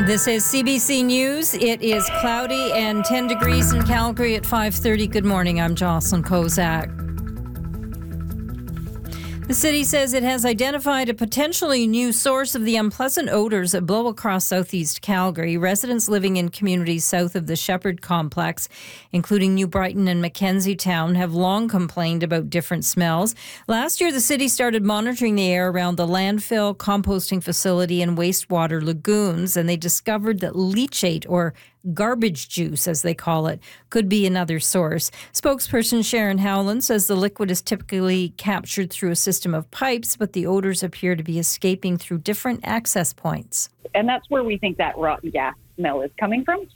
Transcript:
This is CBC News. It is cloudy and 10 degrees in Calgary at 5:30. Good morning. I'm Jocelyn Kozak. The city says it has identified a potentially new source of the unpleasant odors that blow across southeast Calgary. Residents living in communities south of the Shepherd complex, including New Brighton and Mackenzie Town, have long complained about different smells. Last year, the city started monitoring the air around the landfill, composting facility, and wastewater lagoons, and they discovered that leachate, or garbage juice, as they call it, could be another source. Spokesperson Sharon Howland says the liquid is typically captured through a system of pipes, but the odors appear to be escaping through different access points. And that's where we think that rotten gas smell is coming from.